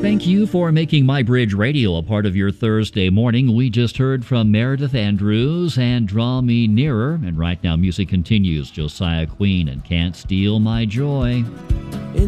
Thank you for making My Bridge Radio a part of your Thursday morning. We just heard from Meredith Andrews and Draw Me Nearer. And right now, music continues. Josiah Queen and Can't Steal My Joy.